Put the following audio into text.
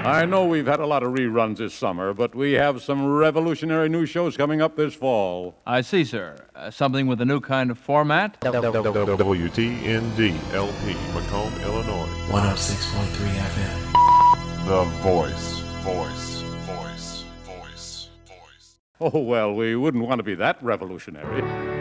I know we've had a lot of reruns this summer, but we have some revolutionary new shows coming up this fall. I see, sir. Something with a new kind of format? WTND LP, Macomb, Illinois. 106.3 FM. The Voice. Oh, well, we wouldn't want to be that revolutionary.